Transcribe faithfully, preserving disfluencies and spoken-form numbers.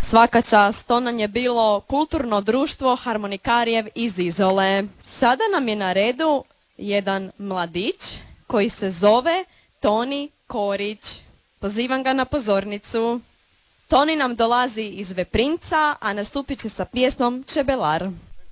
Svaka čast, to nam je bilo kulturno društvo Harmonikarijev iz Izole. Sada nam je na redu jedan mladić koji se zove Toni Korić. Pozivam ga na pozornicu. Toni nam dolazi iz Veprinca, a nastupit će sa pjesmom Čebelar.